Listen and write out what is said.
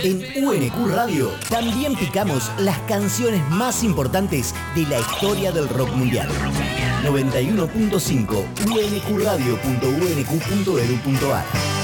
En UNQ Radio también picamos las canciones más importantes de la historia del rock mundial. 91.5 unqradio.unq.edu.ar